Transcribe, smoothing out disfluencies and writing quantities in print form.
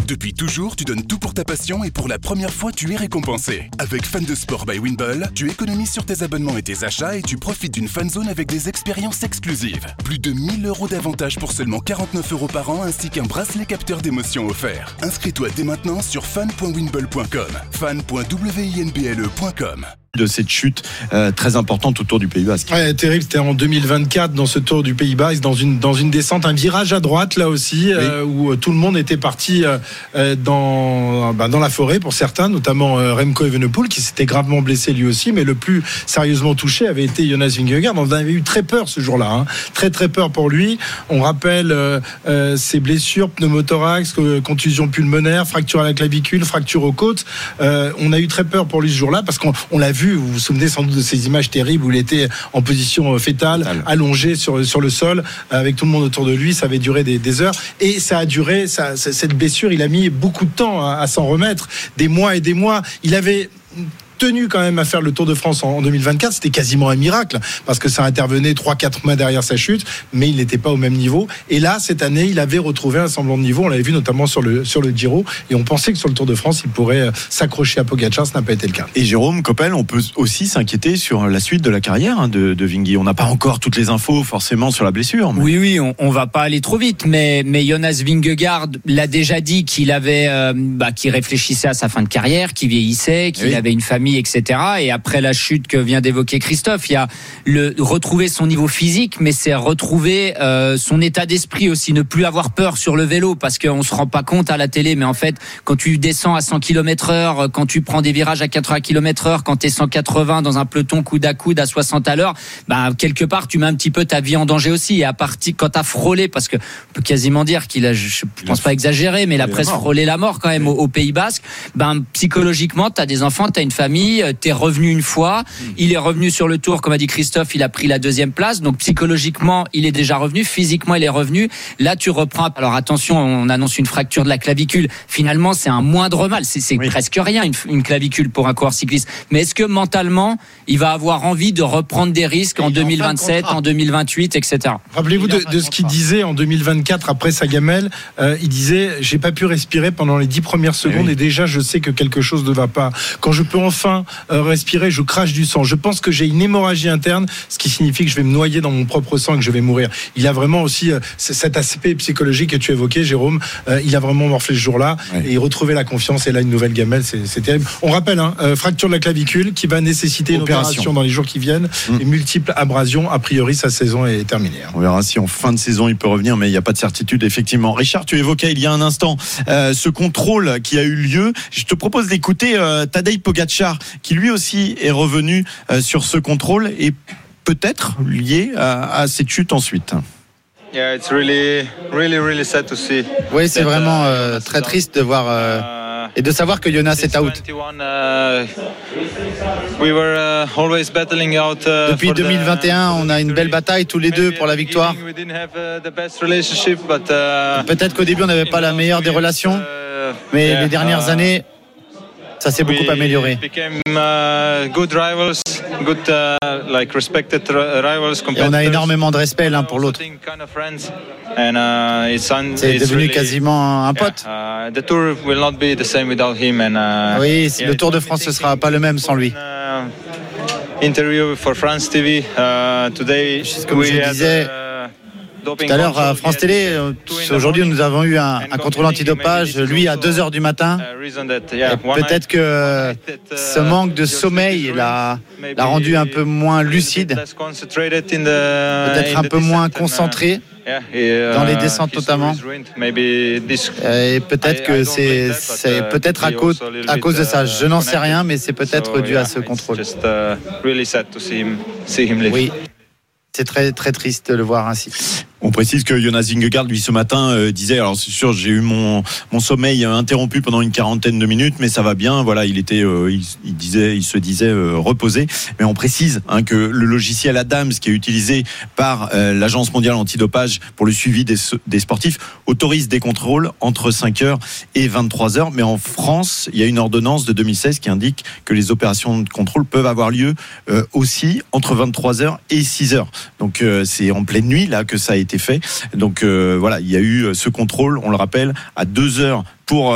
Depuis toujours, tu donnes tout pour ta passion et pour la première fois, tu es récompensé. Avec Fan de Sport by Winball, tu économises sur tes abonnements et tes achats et tu profites d'une fan zone avec des expériences exclusives. Plus de 1 000 € d'avantages pour seulement 49 € par an ainsi qu'un bracelet capteur d'émotions offert. Inscris-toi dès maintenant sur fan.winball.com. fan.winball.com. De cette chute très importante autour du Pays Basque. Ouais, terrible, c'était en 2024 dans ce Tour du Pays Basque, dans une descente, un virage à droite là aussi, où tout le monde était parti dans la forêt pour certains, notamment Remco Evenepoel qui s'était gravement blessé lui aussi, mais le plus sérieusement touché avait été Jonas Vingegaard. On avait eu très peur ce jour-là, très très peur pour lui. On rappelle ses blessures, pneumothorax, contusion pulmonaire, fracture à la clavicule, fracture aux côtes. On a eu très peur pour lui ce jour-là parce qu'on l'a vu. Vous vous souvenez sans doute de ces images terribles où il était en position fétale, allongé sur le sol, avec tout le monde autour de lui. Ça avait duré des heures. Et ça a duré, cette blessure, il a mis beaucoup de temps à s'en remettre. Des mois et des mois. Il avait tenu quand même à faire le Tour de France en 2024, c'était quasiment un miracle parce que ça intervenait 3-4 mois derrière sa chute, mais il n'était pas au même niveau. Et là, cette année, il avait retrouvé un semblant de niveau. On l'avait vu notamment sur le Giro, et on pensait que sur le Tour de France, il pourrait s'accrocher à Pogačar. Ça n'a pas été le cas. Et Jérôme Coppel, on peut aussi s'inquiéter sur la suite de la carrière de Vingy. On n'a pas encore toutes les infos forcément sur la blessure. Mais... Oui, on va pas aller trop vite, mais Jonas Vingegaard l'a déjà dit qu'il avait, qu'il réfléchissait à sa fin de carrière, qu'il vieillissait, qu'il avait une famille, etc. Et après la chute que vient d'évoquer Christophe, il y a retrouver son niveau physique, mais c'est retrouver son état d'esprit aussi, ne plus avoir peur sur le vélo, parce qu'on se rend pas compte à la télé, mais en fait, quand tu descends à 100 km/h, quand tu prends des virages à 80 km/h, quand t'es 180 dans un peloton coude à coude à 60 à l'heure, quelque part, tu mets un petit peu ta vie en danger aussi. Et à partir, quand t'as frôlé, parce que on peut quasiment dire qu'il a, je pense pas exagérer, mais la presse frôlé la mort quand même au Pays Basque, psychologiquement, t'as des enfants, t'as une famille, t'es revenu une fois, il est revenu sur le Tour, comme a dit Christophe, il a pris la 2e place, donc psychologiquement il est déjà revenu, physiquement il est revenu, là tu reprends, alors attention, on annonce une fracture de la clavicule, finalement c'est un moindre mal, c'est presque rien une clavicule pour un coureur cycliste, mais est-ce que mentalement il va avoir envie de reprendre des risques en 2027, en 2028, etc. Rappelez-vous de ce qu'il disait en 2024 après sa gamelle, il disait j'ai pas pu respirer pendant les 10 premières secondes et déjà je sais que quelque chose ne va pas, quand je peux enfin respirer, je crache du sang. Je pense que j'ai une hémorragie interne, ce qui signifie que je vais me noyer dans mon propre sang et que je vais mourir. Il a vraiment aussi cet aspect psychologique que tu évoquais, Jérôme. Il a vraiment morflé ce jour-là et il retrouvait la confiance. Et là, une nouvelle gamelle, c'est terrible. On rappelle, fracture de la clavicule qui va nécessiter une opération dans les jours qui viennent et multiples abrasions. A priori, sa saison est terminée. On verra si en fin de saison il peut revenir, mais il n'y a pas de certitude, effectivement. Richard, tu évoquais il y a un instant ce contrôle qui a eu lieu. Je te propose d'écouter Tadej Pogačar, qui lui aussi est revenu sur ce contrôle et peut-être lié à cette chute ensuite. Oui, c'est vraiment très triste de voir et de savoir que Jonas est out. Depuis 2021, on a une belle bataille tous les deux pour la victoire. Peut-être qu'au début on n'avait pas la meilleure des relations, mais les dernières années ça s'est beaucoup amélioré. Et on a énormément de respect l'un pour l'autre. C'est devenu quasiment un pote. Oui, le Tour de France ne sera pas le même sans lui. Comme je disais tout à l'heure à France Télé, aujourd'hui nous avons eu un contrôle antidopage, lui à 2h du matin. Et peut-être que ce manque de sommeil l'a rendu un peu moins lucide, peut-être un peu moins concentré dans les descentes notamment. Et peut-être que c'est peut-être à cause de ça. Je n'en sais rien, mais c'est peut-être dû à ce contrôle. Oui. C'est très très triste de le voir ainsi. On précise que Jonas Vingegaard, lui, ce matin, disait, alors c'est sûr, j'ai eu mon sommeil interrompu pendant une 40aine de minutes, mais ça va bien. Voilà, il se disait reposé. Mais on précise que le logiciel Adams, qui est utilisé par l'Agence mondiale antidopage pour le suivi des sportifs, autorise des contrôles entre 5h et 23h. Mais en France, il y a une ordonnance de 2016 qui indique que les opérations de contrôle peuvent avoir lieu aussi entre 23h et 6h. Donc c'est en pleine nuit là que ça a été fait. Donc voilà, il y a eu ce contrôle, on le rappelle, à 2h pour